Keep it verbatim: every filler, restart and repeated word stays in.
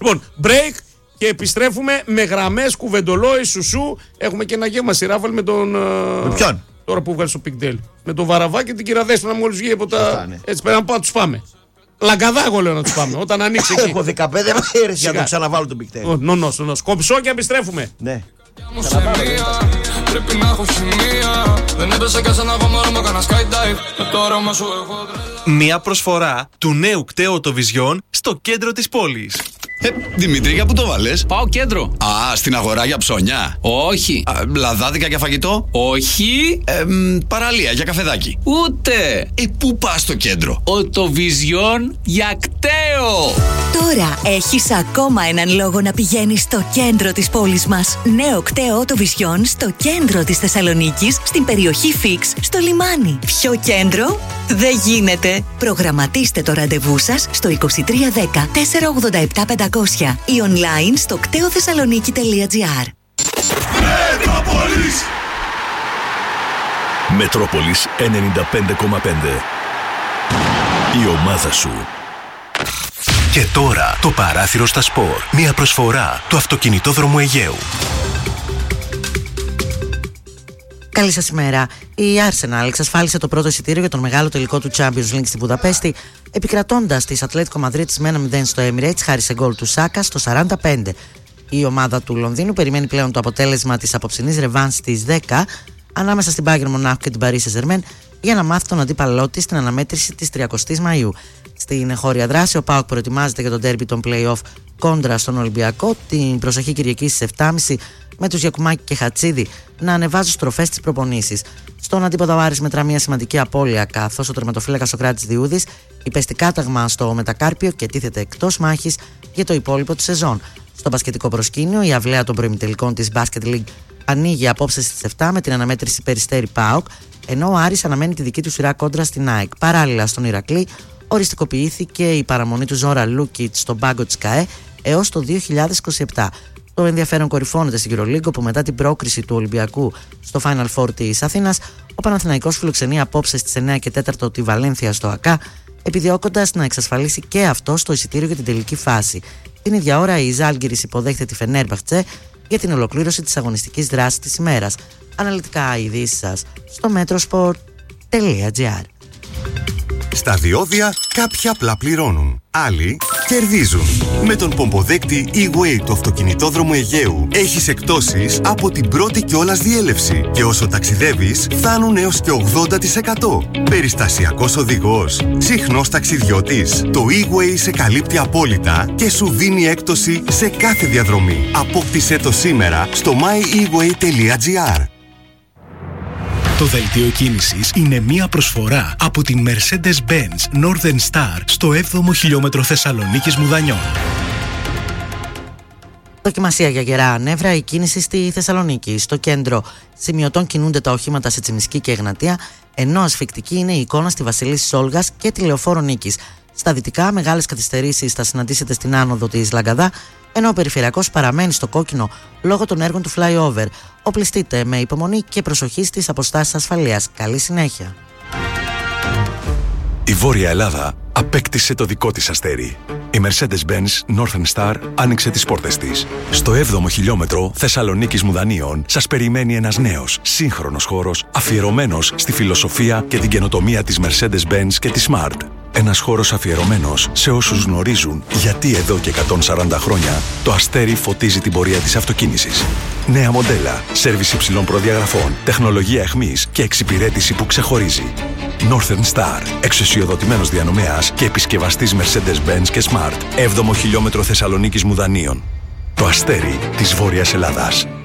Λοιπόν, break και επιστρέφουμε με γραμμές, κουβεντολόι, σουσού. Έχουμε και ένα γεύμα σειράφαλ με τον. Με ποιον? Τώρα που βγάλει στο Πικντέλ. Με τον Βαραβά και την Κυραδέσποινα μόλις βγει από τα. Έτσι πέρα να πάμε να τους φάμε. Λαγκαδά, εγώ λέω να τους πάμε. Όταν ανοίξει εκεί. Έχω δεκαπέντε μέρες για να το ξαναβάλω τον Πικντέλ. Νονός, νονός. Κομψό και επιστρέφουμε. Ναι. Πρέπει να έχω χημεία. Δεν έπεσα κι σαν να πάω μωρό, έκανα skydive. Με το αρώμα σου έχω. Μια προσφορά του νέου κταίου οτοβιζιών στο κέντρο της πόλης. Ε, Δημήτρη, για πού το βάλες? Πάω κέντρο. Α, στην αγορά για ψώνια. Όχι. Α, λαδάδικα για φαγητό. Όχι. Ε, μ, παραλία για καφεδάκι. Ούτε. Ε, πού πας στο κέντρο? Οτοβιζιόν για κταίο. Τώρα έχεις ακόμα έναν λόγο να πηγαίνεις στο κέντρο της πόλης μας. Νέο κταίο οτοβιζιόν στο κέντρο της Θεσσαλονίκης, στην περιοχή Φίξ, στο λιμάνι. Ποιο κέντρο? Δεν γίνεται. Προγραμματίστε το ραντεβού σας στο είκοσι τρία δέκα τετρακόσια ογδόντα επτά πεντακόσια ή online στο κταίο θεσσαλονίκη τελεία τζι άρ. Μετρόπολης Μετρόπολης ενενήντα πέντε κόμμα πέντε. Η ομάδα σου. Και τώρα το παράθυρο στα σπορ. Μια προσφορά του αυτοκινητόδρομου Αιγαίου. Καλή σας ημέρα. Η Arsenal εξασφάλισε το πρώτο εισιτήριο για τον μεγάλο τελικό του Champions League στη Βουδαπέστη, επικρατώντας της Ατλέτικο Μαδρίτης με ένα μηδέν στο Emirates χάρη σε γκολ του Σάκα στο σαράντα πέντε. Η ομάδα του Λονδίνου περιμένει πλέον το αποτέλεσμα της απόψινής ρεβάνς στις δέκα ανάμεσα στην Bayern Μονάχου και την Paris Saint-Germain για να μάθει τον αντίπαλό της στην αναμέτρηση της τριαντοστής Μαΐου. Στην εγχώρια δράση, ο ΠΑΟΚ προετοιμάζεται για τον ντέρμπι των play-off κόντρα στον Ολυμπιακό την προσεχή Κυριακή στις επτά και μισή με τους Γιακουμάκη και Χατσίδη να ανεβάζουν στροφές στις προπονήσεις. Στον αντίποδα ο Άρης μετρά μια σημαντική απώλεια, καθώς ο τερματοφύλακας Σοκράτης Διούδης υπέστη κάταγμα στο μετακάρπιο και τίθεται εκτός μάχης για το υπόλοιπο της σεζόν. Στο μπασκετικό προσκήνιο, η αυλαία των προημιτελικών της Basket League ανοίγει απόψε στις επτά με την αναμέτρηση Περιστέρι ΠΑΟΚ, ενώ ο Άρης αναμένει τη δική του σειρά κόντρα στην ΑΕΚ. Παράλληλα, στον Ηρακλή οριστικοποιήθηκε η παραμονή του Ζόρα Λούκιτ στον πάγκο της ΚΑΕ έως το δύο χιλιάδες είκοσι επτά. Το ενδιαφέρον κορυφώνεται στην EuroLeague, όπου μετά την πρόκριση του Ολυμπιακού στο Final Four της Αθήνας, ο Παναθηναϊκός φιλοξενεί απόψε στις εννιά και τέσσερα τη Βαλένθια στο ΑΚΑ, επιδιώκοντας να εξασφαλίσει και αυτό στο εισιτήριο για την τελική φάση. Την ίδια ώρα η Ζάλγκιρις υποδέχεται τη Φενέρμπαχτσε για την ολοκλήρωση της αγωνιστικής δράσης της ημέρας. Αναλυτικά οι ειδήσεις σας στο metrosport τελεία τζι άρ. Στα διόδια κάποιοι απλά πληρώνουν, άλλοι κερδίζουν. Με τον πομποδέκτη E-Way του αυτοκινητόδρομου Αιγαίου έχεις εκπτώσεις από την πρώτη κιόλας διέλευση και όσο ταξιδεύεις φτάνουν έως και ογδόντα τοις εκατό. Περιστασιακός οδηγός, συχνός ταξιδιώτης. Το E-Way σε καλύπτει απόλυτα και σου δίνει έκπτωση σε κάθε διαδρομή. Απόκτησέ το σήμερα στο my e way τελεία τζι άρ. Το δελτίο κίνησης είναι μία προσφορά από την Mercedes-Benz Northern Star στο έβδομο χιλιόμετρο Θεσσαλονίκης Μουδανιών. Δοκιμασία για γερά νεύρα, η κίνηση στη Θεσσαλονίκη. Στο κέντρο σημειωτών κινούνται τα οχήματα σε Τσιμισκή και Εγνατία, ενώ ασφικτική είναι η εικόνα στη Βασιλίσσης Όλγας και τη Λεωφόρο Νίκης. Στα δυτικά, μεγάλες καθυστερήσεις θα συναντήσετε στην άνοδο της Λαγκαδά, ενώ ο περιφερειακός παραμένει στο κόκκινο λόγω των έργων του flyover. Οπλιστείτε με υπομονή και προσοχή στις αποστάσεις ασφαλείας. Καλή συνέχεια. Η Βόρεια Ελλάδα απέκτησε το δικό της αστέρι. Η Mercedes-Benz Northern Star άνοιξε τις πόρτες της. Στο έβδομο χιλιόμετρο Θεσσαλονίκης Μουδανίων σας περιμένει ένας νέος, σύγχρονος χώρος αφιερωμένος στη φιλοσοφία και την καινοτομία της Mercedes-Benz και της Smart. Ένας χώρος αφιερωμένος σε όσους γνωρίζουν γιατί εδώ και εκατόν σαράντα χρόνια το αστέρι φωτίζει την πορεία της αυτοκίνησης. Νέα μοντέλα, σέρβις υψηλών προδιαγραφών, τεχνολογία εχμής και εξυπηρέτηση που ξεχωρίζει. Northern Star, εξουσιοδοτημένος διανομέας και επισκευαστής Mercedes-Benz και Smart. έβδομο χιλιόμετρο Θεσσαλονίκης Μουδανίων. Το αστέρι της Βόρειας Ελλάδας.